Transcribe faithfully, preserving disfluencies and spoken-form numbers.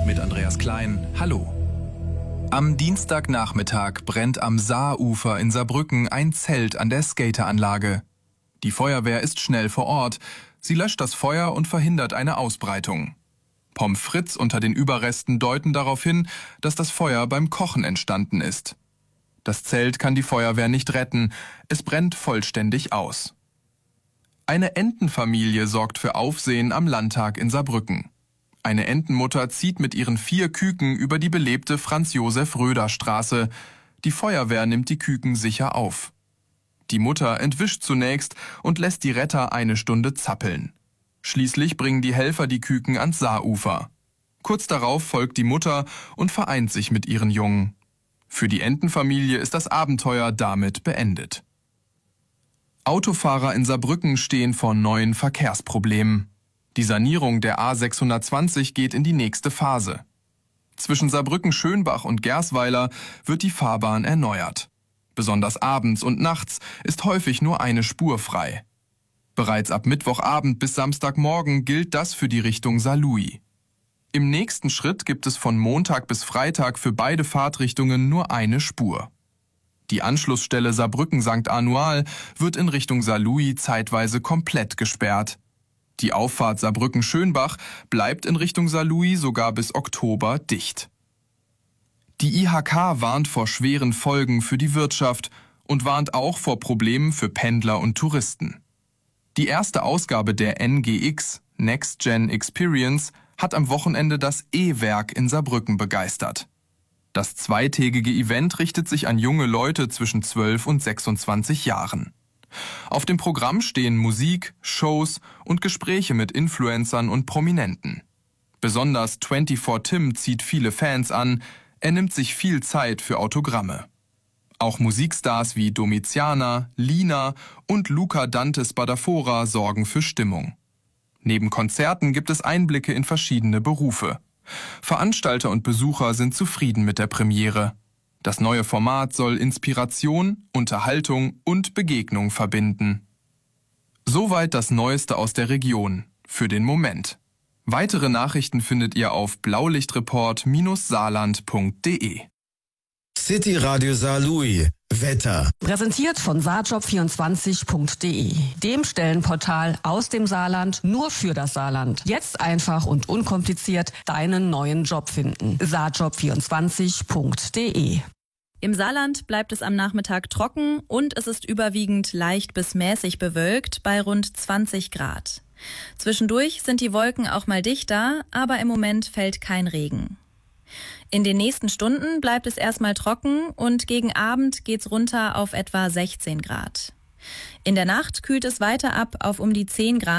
mit Andreas Klein. Hallo. Am Dienstagnachmittag brennt am Saarufer in Saarbrücken ein Zelt an der Skateranlage. Die Feuerwehr ist schnell vor Ort. Sie löscht das Feuer und verhindert eine Ausbreitung. Pommes frites unter den Überresten deuten darauf hin, dass das Feuer beim Kochen entstanden ist. Das Zelt kann die Feuerwehr nicht retten. Es brennt vollständig aus. Eine Entenfamilie sorgt für Aufsehen am Landtag in Saarbrücken. Eine Entenmutter zieht mit ihren vier Küken über die belebte Franz-Josef-Röder-Straße. Die Feuerwehr nimmt die Küken sicher auf. Die Mutter entwischt zunächst und lässt die Retter eine Stunde zappeln. Schließlich bringen die Helfer die Küken ans Saarufer. Kurz darauf folgt die Mutter und vereint sich mit ihren Jungen. Für die Entenfamilie ist das Abenteuer damit beendet. Autofahrer in Saarbrücken stehen vor neuen Verkehrsproblemen. Die Sanierung der A sechshundertzwanzig geht in die nächste Phase. Zwischen Saarbrücken-Schönbach und Gersweiler wird die Fahrbahn erneuert. Besonders abends und nachts ist häufig nur eine Spur frei. Bereits ab Mittwochabend bis Samstagmorgen gilt das für die Richtung Saarlouis. Im nächsten Schritt gibt es von Montag bis Freitag für beide Fahrtrichtungen nur eine Spur. Die Anschlussstelle Saarbrücken-Sankt Anual wird in Richtung Saarlouis zeitweise komplett gesperrt. Die Auffahrt Saarbrücken-Schönbach bleibt in Richtung Saarlouis sogar bis Oktober dicht. Die I H K warnt vor schweren Folgen für die Wirtschaft und warnt auch vor Problemen für Pendler und Touristen. Die erste Ausgabe der N G X, Next Gen Experience, hat am Wochenende das E-Werk in Saarbrücken begeistert. Das zweitägige Event richtet sich an junge Leute zwischen zwölf und sechsundzwanzig Jahren. Auf dem Programm stehen Musik, Shows und Gespräche mit Influencern und Prominenten. Besonders vierundzwanzig Tim zieht viele Fans an, er nimmt sich viel Zeit für Autogramme. Auch Musikstars wie Domiziana, Lina und Luca Dante Spadafora sorgen für Stimmung. Neben Konzerten gibt es Einblicke in verschiedene Berufe. Veranstalter und Besucher sind zufrieden mit der Premiere. Das neue Format soll Inspiration, Unterhaltung und Begegnung verbinden. Soweit das Neueste aus der Region. Für den Moment. Weitere Nachrichten findet ihr auf blaulichtreport Saarland punkt de. City Radio Saarlouis. Wetter. Präsentiert von saarjob vierundzwanzig punkt de, dem Stellenportal aus dem Saarland nur für das Saarland. Jetzt einfach und unkompliziert deinen neuen Job finden. saarjob vierundzwanzig punkt de. Im Saarland bleibt es am Nachmittag trocken und es ist überwiegend leicht bis mäßig bewölkt bei rund zwanzig Grad. Zwischendurch sind die Wolken auch mal dichter, aber im Moment fällt kein Regen. In den nächsten Stunden bleibt es erstmal trocken und gegen Abend geht's runter auf etwa sechzehn Grad. In der Nacht kühlt es weiter ab auf um die zehn Grad.